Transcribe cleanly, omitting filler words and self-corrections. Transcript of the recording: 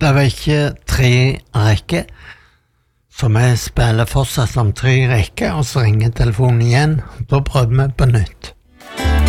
Det var ikke 3 rekker, så vi spiller fortsatt om 3 rekker, og så ringer telefonen igjen. Da prøver vi på nytt.